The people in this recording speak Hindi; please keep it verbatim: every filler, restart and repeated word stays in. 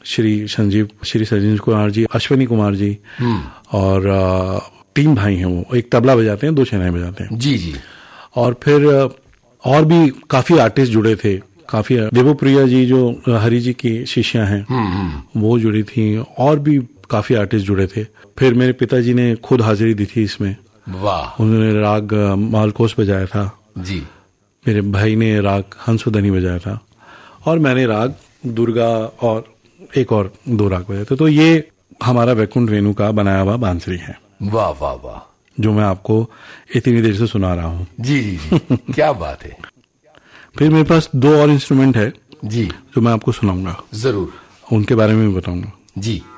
श्री संजीव श्री संजीव कुमार जी, अश्विनी कुमार जी और आ, तीन भाई हैं वो, एक तबला बजाते हैं, दो शहनाई बजाते हैं। जी जी। और फिर और भी काफी आर्टिस्ट जुड़े थे, काफी देवप्रिया जी जो हरि जी की शिष्या हैं वो जुड़ी थी, और भी काफी आर्टिस्ट जुड़े थे। फिर मेरे पिताजी ने खुद हाजिरी दी थी इसमें। वाह। उन्होंने राग मालकोस बजाया था जी। मेरे भाई ने राग हंसुदनी बजाया था, और मैंने राग दुर्गा और एक और दो राग बजाए थे। तो ये हमारा वैकुंठ वेणु का बनाया हुआ बांसुरी है। वाह वाह वाह, जो मैं आपको इतनी देर से सुना रहा हूँ। जी जी जी। क्या बात है। फिर मेरे पास दो और इंस्ट्रूमेंट है जी, जो मैं आपको सुनाऊंगा, जरूर उनके बारे में भी बताऊंगा। जी।